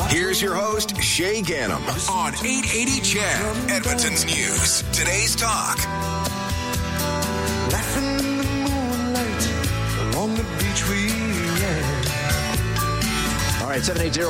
Here's your host, Shay Ganem, on 880 CHED, Edmonton's News. Today's Talk. Laughing in the moonlight along the beach we ran. All right,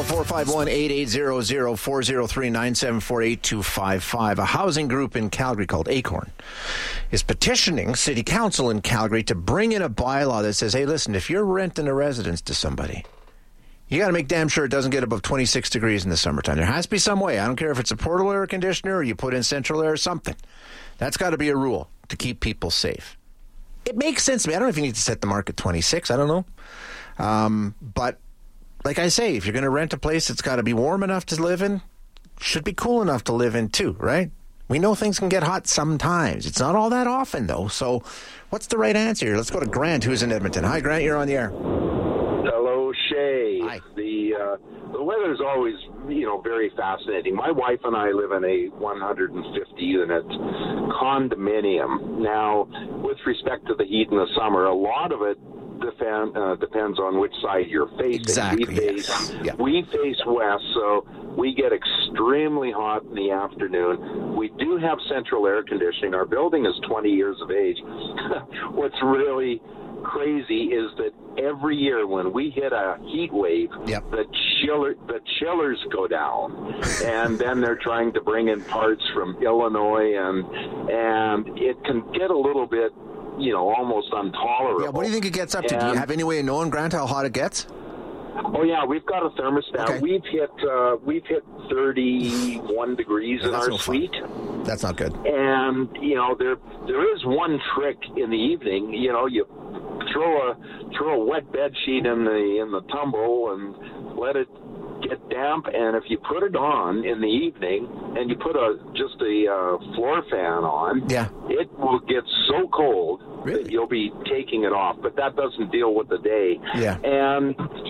780-451-8800-403-974-8255. A housing group in Calgary called Acorn is petitioning City Council in Calgary to bring in a bylaw that says, hey, listen, if you're renting a residence to somebody, you got to make damn sure it doesn't get above 26 degrees in the summertime. There has to be some way. I don't care if it's a portable air conditioner or you put in central air or something. That's got to be a rule to keep people safe. It makes sense to me. I don't know if you need to set the mark at 26. I don't know. But like I say, if you're going to rent a place, it's got to be warm enough to live in. Should be cool enough to live in too, right? We know things can get hot sometimes. It's not all that often, though. So what's the right answer here? Let's go to Grant, who's in Edmonton. Hi, Grant. You're on the air. Hello, Shay. Hi. The weather's always, very fascinating. My wife and I live in a 150-unit condominium. Now, with respect to the heat in the summer, a lot of it depends on which side you're facing. Exactly. We face west, so we get extremely hot in the afternoon. We do have central air conditioning. Our building is 20 years of age. What's really crazy is that every year when we hit a heat wave, the chillers go down, and then they're trying to bring in parts from Illinois, and it can get a little bit, almost intolerable. Yeah, what do you think it gets up to? Do you have any way of knowing, Grant, how hot it gets? Oh yeah, we've got a thermostat. Okay. We've hit 31 degrees in our suite. That's not good. And there is one trick in the evening. You throw a wet bed sheet in the tumble and let it get damp, and if you put it on in the evening and you put just a floor fan on, it will get so cold that you'll be taking it off. But that doesn't deal with the day. And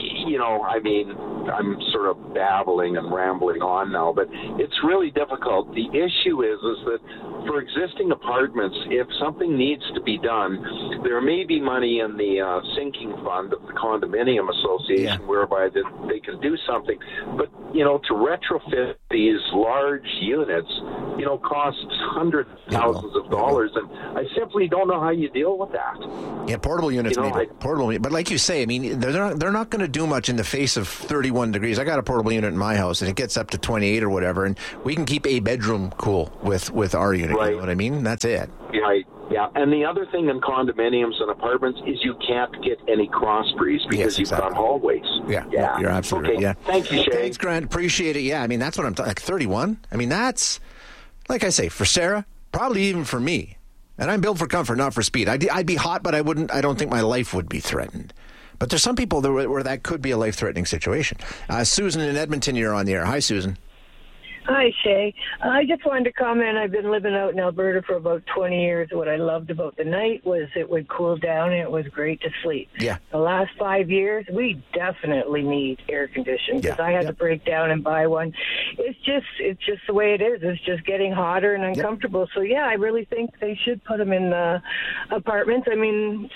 I'm sort of babbling and rambling on now, but it's really difficult. The issue is that for existing apartments, if something needs to be done, there may be money in the sinking fund of the condominium association whereby they can do something. But, to retrofit these large units, costs hundreds of thousands of dollars, and I simply don't know how you deal with that. Yeah, portable units, maybe. But like you say, I mean, they're not going to do much in the face of 31 degrees. I got a portable unit in my house, and it gets up to 28 or whatever, and we can keep a bedroom cool with our unit. Right. You know what I mean? That's it. Right. Yeah, and the other thing in condominiums and apartments is you can't get any cross breeze because you've got hallways. Yeah, you're absolutely right. Yeah. Thank you, Shay. Thanks, Grant. Appreciate it. Yeah, I mean, that's what I'm talking, like 31. I mean, that's, like I say, for Sarah, probably even for me. And I'm built for comfort, not for speed. I'd be hot, but I don't think my life would be threatened. But there's some people where that could be a life-threatening situation. Susan in Edmonton, you're on the air. Hi, Susan. Hi, Shay. I just wanted to comment. I've been living out in Alberta for about 20 years. What I loved about the night was it would cool down and it was great to sleep. Yeah. The last 5 years, we definitely need air conditioning because I had to break down and buy one. It's just the way it is. It's just getting hotter and uncomfortable. So, I really think they should put them in the apartments. I mean,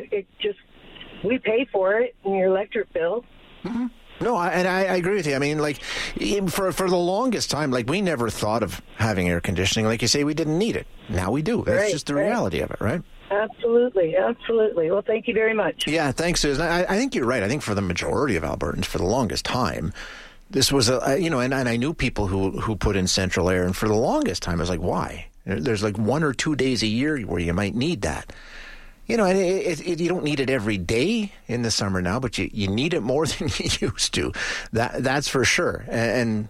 we pay for it in your electric bill. Mm-hmm. No, I agree with you. I mean, like, for the longest time, like, we never thought of having air conditioning. Like you say, we didn't need it. Now we do. That's just the reality of it, right? Absolutely. Well, thank you very much. Yeah, thanks, Susan. I think you're right. I think for the majority of Albertans, for the longest time, this was and I knew people who put in central air, and for the longest time, I was like, why? There's like 1 or 2 days a year where you might need that. And you don't need it every day in the summer now, but you need it more than you used to. That's for sure. And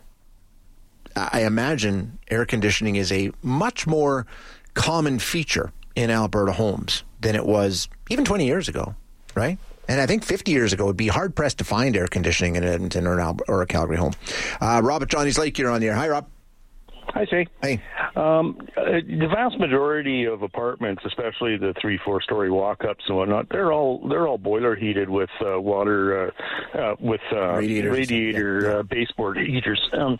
I imagine air conditioning is a much more common feature in Alberta homes than it was even 20 years ago, right? And I think 50 years ago, it would be hard-pressed to find air conditioning in Edmonton or a Calgary home. Rob at Johnny's Lake, you're on the air. Hi, Rob. Hi, Shay. Hey. The vast majority of apartments, especially the 3-4 story walk-ups and whatnot, they're all boiler heated with water, with radiator baseboard heaters,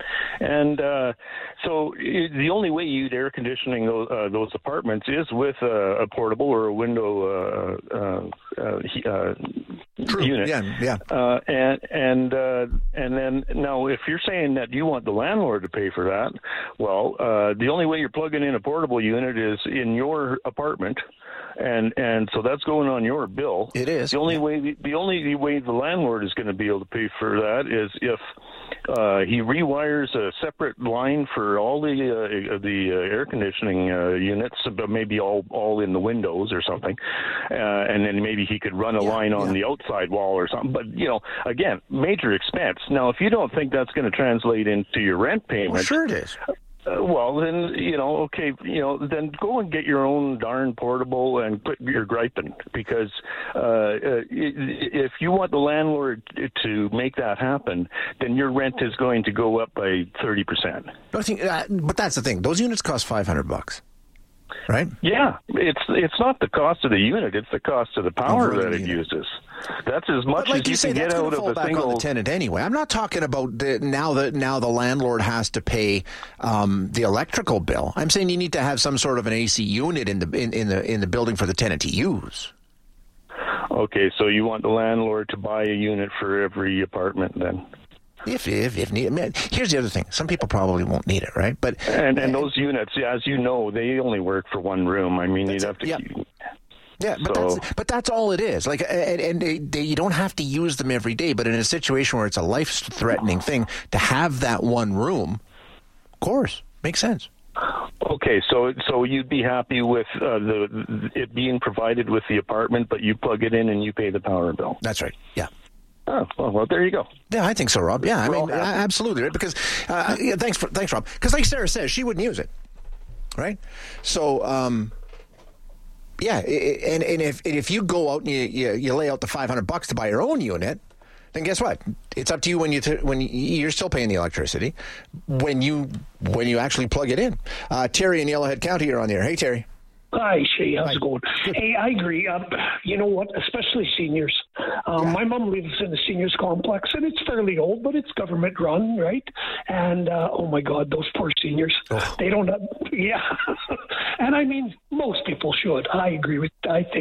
so the only way you'd air conditioning those apartments is with a portable or a window unit. Yeah. And then now, if you're saying that you want the landlord to pay for that, well, the only way you're plugging in a portable unit is in your apartment. And so that's going on your bill. It is. The only way the landlord is going to be able to pay for that is if he rewires a separate line for all the air conditioning units, but maybe all in the windows or something, and then maybe he could run a line on the outside wall or something. But again, major expense. Now, if you don't think that's going to translate into your rent payment, well, sure it is. Well, then, then go and get your own darn portable and quit your griping, because if you want the landlord to make that happen, then your rent is going to go up by 30%. But that's the thing. Those units cost $500. Right? Yeah, it's not the cost of the unit; it's the cost of the power that it uses. That's as much as you can get out of a single. On the tenant anyway. I'm not talking about now the landlord has to pay the electrical bill. I'm saying you need to have some sort of an AC unit in the building for the tenant to use. Okay, so you want the landlord to buy a unit for every apartment then? If need. Here's the other thing. Some people probably won't need it, right? But and those units, as you know, they only work for one room. I mean, you'd have to. Yeah, but that's all it is. Like, and you don't have to use them every day. But in a situation where it's a life-threatening thing, to have that one room, of course, makes sense. Okay, so you'd be happy with it being provided with the apartment, but you plug it in and you pay the power bill. That's right. Yeah. Oh, well, there you go. Yeah, I think so, Rob. Yeah, I mean, absolutely. Right? Because, thanks, Rob. Because like Sarah says, she wouldn't use it, right? So, yeah, and if you go out and you lay out the $500 to buy your own unit, then guess what? It's up to you when you're still paying the electricity when you actually plug it in. Terry in Yellowhead County, you're on the air. Hey, Terry. Hi, Shay. How's it going? Hey, I agree. You know what? Especially seniors. My mom lives in a seniors complex, and it's fairly old, but it's government run, right? And oh my God, those poor seniors. Oh. They don't have. Yeah. And I mean, most people should. I agree with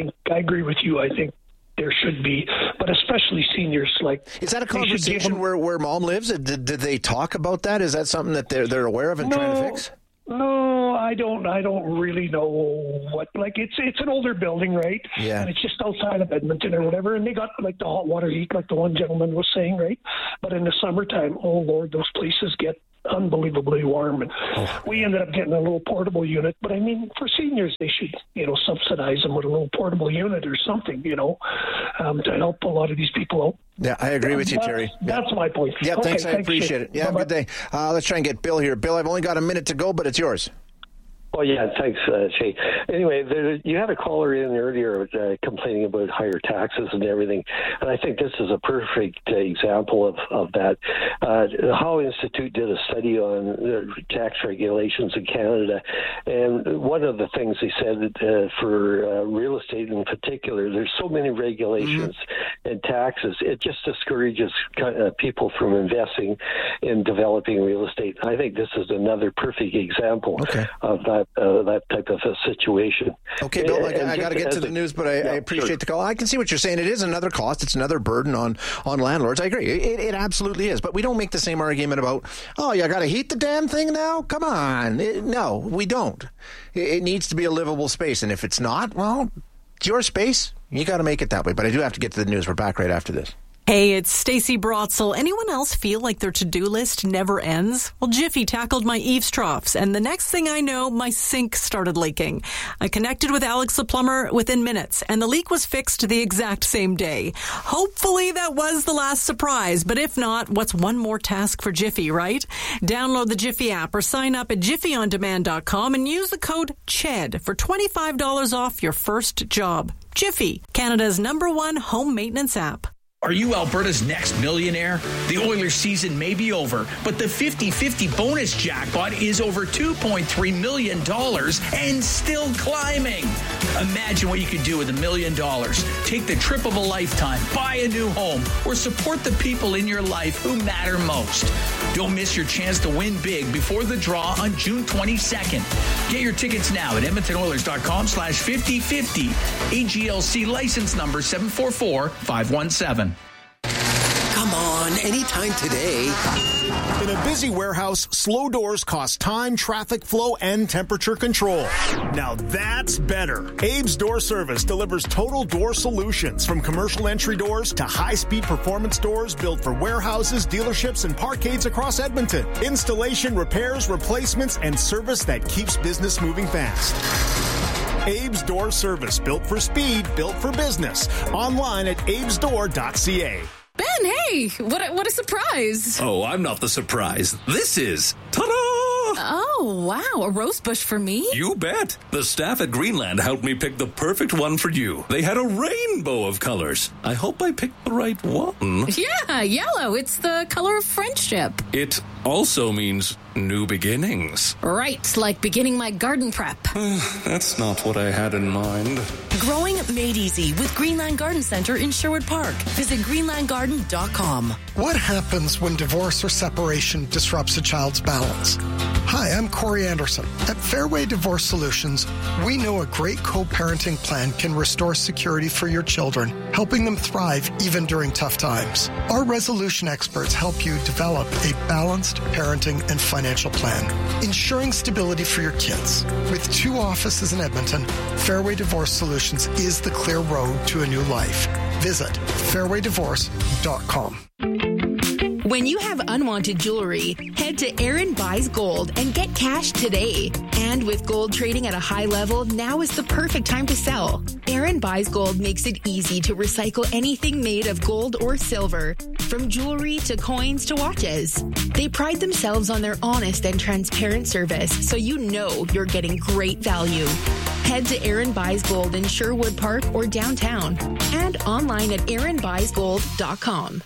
you. I think there should be, but especially seniors. Like, is that a conversation where mom lives? Did they talk about that? Is that something that they're aware of and trying to fix? No, I don't really know what. Like, it's an older building, right? Yeah. And it's just outside of Edmonton or whatever. And they got like the hot water heat, like the one gentleman was saying, right? But in the summertime, oh Lord, those places get unbelievably warm. And we ended up getting a little portable unit. But I mean, for seniors, they should, subsidize them with a little portable unit or something, to help a lot of these people out. Yeah, I agree with you, Terry. That's my point. Yeah, okay, thanks. I appreciate it. Yeah, have a good day. Let's try and get Bill here. Bill, I've only got a minute to go, but it's yours. Oh, yeah, thanks, Shay. Anyway, you had a caller in earlier complaining about higher taxes and everything, and I think this is a perfect example of that. The Howe Institute did a study on tax regulations in Canada, and one of the things they said for real estate in particular, there's so many regulations and taxes, it just discourages people from investing in developing real estate. I think this is another perfect example of that type of a situation. Okay, Bill, I got to get to the news, but I appreciate the call. I can see what you're saying. It is another cost. It's another burden on landlords. I agree. It absolutely is. But we don't make the same argument about, you got to heat the damn thing now? Come on. No, we don't. It needs to be a livable space. And if it's not, well, it's your space. You got to make it that way. But I do have to get to the news. We're back right after this. Hey, it's Stacey Brotzel. Anyone else feel like their to-do list never ends? Well, Jiffy tackled my eaves troughs, and the next thing I know, my sink started leaking. I connected with Alex the plumber within minutes, and the leak was fixed the exact same day. Hopefully that was the last surprise, but if not, what's one more task for Jiffy, right? Download the Jiffy app or sign up at jiffyondemand.com and use the code CHED for $25 off your first job. Jiffy, Canada's #1 home maintenance app. Are you Alberta's next millionaire? The Oilers season may be over, but the 50-50 bonus jackpot is over $2.3 million and still climbing. Imagine what you could do with $1 million. Take the trip of a lifetime, buy a new home, or support the people in your life who matter most. Don't miss your chance to win big before the draw on June 22nd. Get your tickets now at EdmontonOilers.com/5050. AGLC license number 744517. Come on, anytime today. In a busy warehouse, slow doors cost time, traffic flow, and temperature control. Now that's better. Abe's Door Service delivers total door solutions, from commercial entry doors to high-speed performance doors built for warehouses, dealerships, and parkades across Edmonton. Installation, repairs, replacements, and service that keeps business moving fast. Abe's Door Service, built for speed, built for business. Online at abesdoor.ca. Ben, hey, what a surprise. Oh, I'm not the surprise. This is, ta-da! Oh, wow, a rose bush for me? You bet. The staff at Greenland helped me pick the perfect one for you. They had a rainbow of colors. I hope I picked the right one. Yeah, yellow. It's the color of friendship. It also means new beginnings. Right, like beginning my garden prep. That's not what I had in mind. Growing made easy with Greenland Garden Center in Sherwood Park. Visit greenlandgarden.com. What happens when divorce or separation disrupts a child's balance? Hi, I'm Corey Anderson. At Fairway Divorce Solutions, we know a great co-parenting plan can restore security for your children, helping them thrive even during tough times. Our resolution experts help you develop a balanced parenting and financial plan, ensuring stability for your kids. With 2 offices in Edmonton, Fairway Divorce Solutions is the clear road to a new life. Visit fairwaydivorce.com. When you have unwanted jewelry, head to Aaron Buys Gold and get cash today. And with gold trading at a high level, now is the perfect time to sell. Aaron Buys Gold makes it easy to recycle anything made of gold or silver, from jewelry to coins to watches. They pride themselves on their honest and transparent service, so you know you're getting great value. Head to Aaron Buys Gold in Sherwood Park or downtown, and online at aaronbuysgold.com.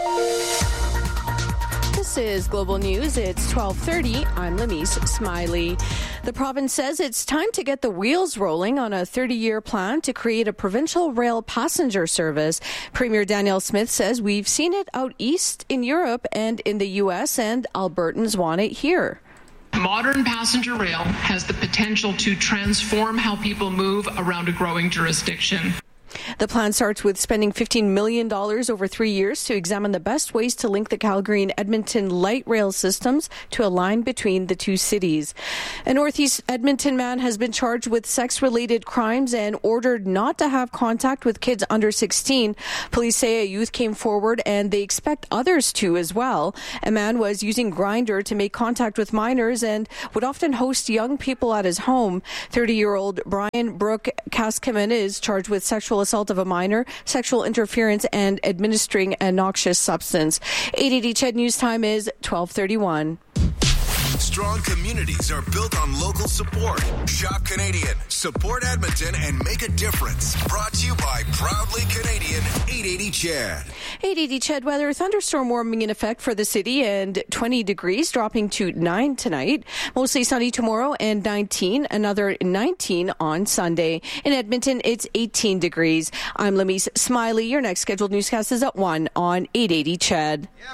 This is Global News. It's 12:30. I'm Lamise Smiley. The province says it's time to get the wheels rolling on a 30-year plan to create a provincial rail passenger service. Premier Danielle Smith says we've seen it out east in Europe and in the U.S., and Albertans want it here. Modern passenger rail has the potential to transform how people move around a growing jurisdiction. The plan starts with spending $15 million over 3 years to examine the best ways to link the Calgary and Edmonton light rail systems to a line between the two cities. A Northeast Edmonton man has been charged with sex-related crimes and ordered not to have contact with kids under 16. Police say a youth came forward and they expect others to as well. A man was using Grindr to make contact with minors and would often host young people at his home. 30-year-old Brian Brooke Kaskaman is charged with sexual assault of a minor, sexual interference, and administering a noxious substance. 880 CHED News Time is 12:31. Strong communities are built on local support. Shop Canadian, support Edmonton, and make a difference. Brought to you by Proudly Canadian 880 CHED. 880 CHED weather, thunderstorm warming in effect for the city and 20 degrees, dropping to 9 tonight. Mostly sunny tomorrow and 19, another 19 on Sunday. In Edmonton, it's 18 degrees. I'm Lamise Smiley. Your next scheduled newscast is at 1 on 880 CHED.